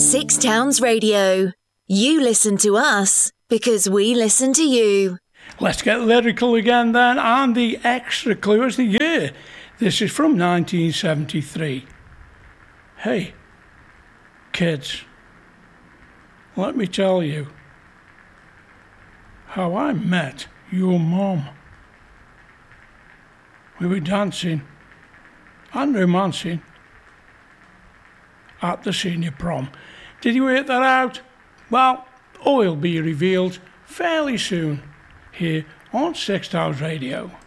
Six Towns Radio. You listen to us because we listen to you. Let's get lyrical again then, and the extra clue is the year. This is from 1973. Hey, kids, let me tell you how I met your mom. We were dancing and romancing at the senior prom. Did you work that out? Well, all will be revealed fairly soon here on Six Towns Radio.